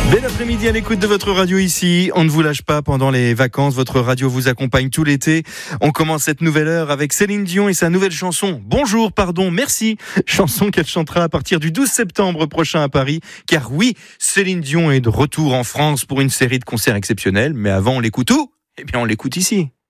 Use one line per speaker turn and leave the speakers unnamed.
Bel après-midi à l'écoute de votre radio ici. On ne vous lâche pas pendant les vacances. Votre radio vous accompagne tout l'été. On commence cette nouvelle heure avec Céline Dion et sa nouvelle chanson. Bonjour, pardon, merci. Chanson qu'elle chantera à partir du 12 septembre prochain à Paris. Car oui, Céline Dion est de retour en France pour une série de concerts exceptionnels. Mais avant, on l'écoute où ? Eh bien, on l'écoute ici.